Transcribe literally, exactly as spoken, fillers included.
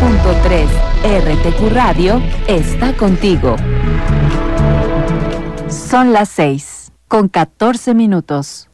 punto tres R T Q Radio está contigo. Son las seis, con catorce minutos.